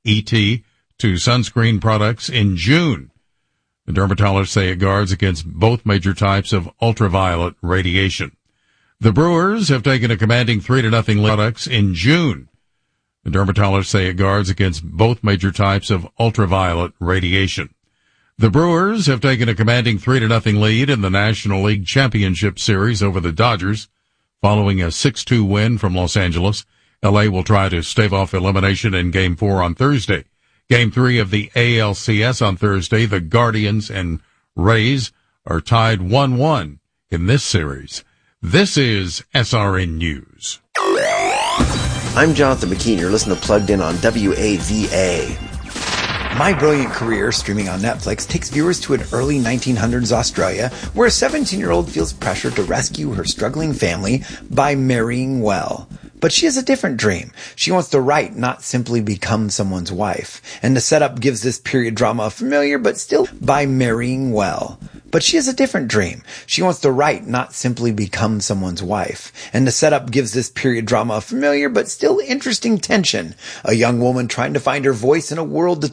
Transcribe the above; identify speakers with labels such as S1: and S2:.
S1: ET to sunscreen products in June. The dermatologists say it guards against both major types of ultraviolet radiation. The Brewers have taken a commanding 3-0 lead products in June. The dermatologists say it guards against both major types of ultraviolet radiation. The Brewers have taken a commanding 3-0 lead in the National League Championship Series over the Dodgers, following a 6-2 win from Los Angeles. LA will try to stave off elimination in Game 4 on Thursday. Game 3 of the ALCS on Thursday, the Guardians and Rays are tied 1-1 in this series. This is SRN News.
S2: I'm Jonathan McKean. You're listening to Plugged In on WAVA.
S3: My Brilliant Career, streaming on Netflix, takes viewers to an early 1900s Australia where a 17-year-old feels pressure to rescue her struggling family by marrying well. But she has a different dream. She wants to write, not simply become someone's wife. And the setup gives this period drama a familiar but still by marrying well. But she has a different dream. She wants to write, not simply become someone's wife. And the setup gives this period drama a familiar but still interesting tension. A young woman trying to find her voice in a world determined